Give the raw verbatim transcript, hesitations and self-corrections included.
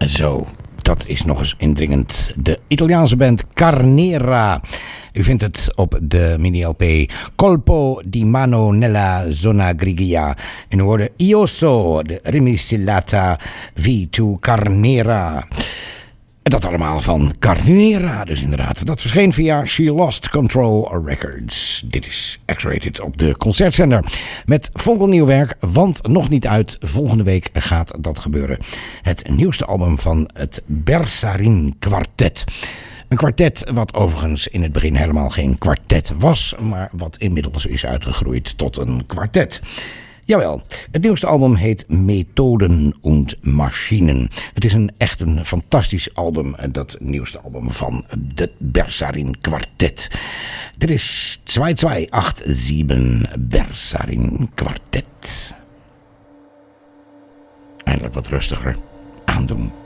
Zo, dat is nog eens indringend. De Italiaanse band Carnera. U vindt het op de mini-L P Colpo di Mano nella Zona Grigia. En u hoorde Io So, de Rimisillata V to Carnera. En dat allemaal van Carnera, dus inderdaad. Dat verscheen via She Lost Control Records. Dit is X-Rated op de concertzender. Met fonkelnieuw werk, want nog niet uit. Volgende week gaat dat gebeuren. Het nieuwste album van het Bersarin Quartet. Een kwartet wat overigens in het begin helemaal geen kwartet was, maar wat inmiddels is uitgegroeid tot een kwartet. Jawel, het nieuwste album heet Methoden und Maschinen. Het is een echt een fantastisch album, dat nieuwste album van de Bersarin Quartet. Dit is twee twee acht zeven Bersarin Quartet. Eindelijk wat rustiger aandoen.